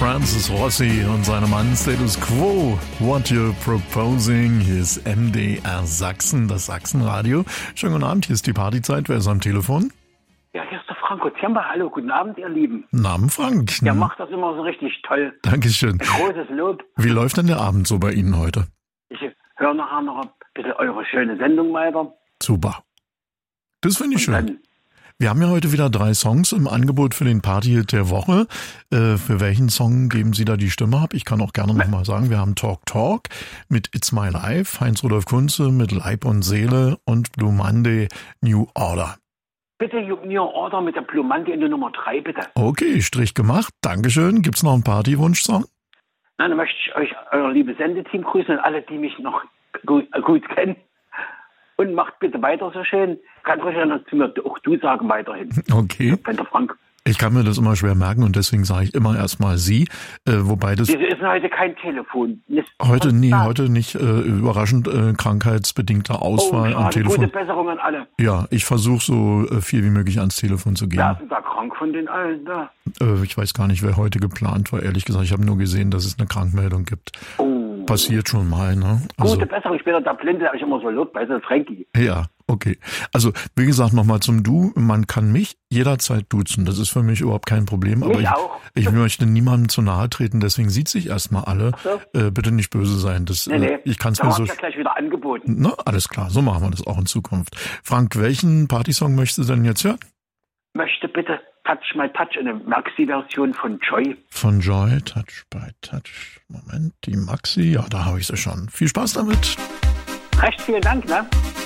Francis Rossi und seinem Mann Status Quo. What You're Proposing. Hier ist MDR Sachsen, das Sachsenradio. Schönen guten Abend, hier ist die Partyzeit. Wer ist am Telefon? Ja, hier ist der Franco Zemba. Hallo, guten Abend, ihr Lieben. Guten Abend, Frank. Der macht das immer so richtig toll. Dankeschön. Ein großes Lob. Wie läuft denn der Abend so bei Ihnen heute? Ich höre nachher noch ein bisschen eure schöne Sendung weiter. Super. Das finde ich Und schön. dann, Wir haben ja heute wieder 3 Songs im Angebot für den Partyhit der Woche. Für welchen Song geben Sie da die Stimme ab? Ich kann auch gerne nochmal sagen, wir haben Talk Talk mit It's My Life, Heinz-Rudolf Kunze mit Leib und Seele und Blue Monday New Order. bitte New Order mit der Blue Monday in der Nummer 3, bitte. Okay, Strich gemacht. Dankeschön. Gibt's noch einen Partywunsch-Song? Nein, dann möchte ich euch, euer liebes Sendeteam, grüßen und alle, die mich noch gut kennen. Und macht bitte weiter so schön. Kann ruhig zu mir auch du sagen weiterhin. Okay. Wenn der Frank. Ich kann mir das immer schwer merken und deswegen sage ich immer erstmal Sie, wobei das... Wieso ist denn heute kein Telefon? Heute nicht. Überraschend krankheitsbedingter Ausfall am Telefon. Gute Besserung an alle. Ja, ich versuche so viel wie möglich ans Telefon zu gehen. Wer ist denn da krank von den allen da? Ich weiß gar nicht, wer heute geplant war, ehrlich gesagt. Ich habe nur gesehen, dass es eine Krankmeldung gibt. Oh. Passiert schon mal, ne? Also, Gute Besserung, später der Blinde, habe ich immer so Lob bei so Frankie. ja, okay. Also, wie gesagt, nochmal zum Du. Man kann mich jederzeit duzen. Das ist für mich überhaupt kein Problem. Aber ich möchte niemandem zu nahe treten, deswegen sieht sich erstmal alle. So. Bitte nicht böse sein. Das, Nee. Ich kann es mir so... Ja gleich wieder angeboten. Na, alles klar, so machen wir das auch in Zukunft. Frank, welchen Partysong möchtest du denn jetzt hören? Möchte bitte Touch My Touch, eine Maxi-Version von Joy. Von Joy, Touch by Touch. Moment, die Maxi, ja, da habe ich sie schon. Viel Spaß damit. Recht vielen Dank, ne?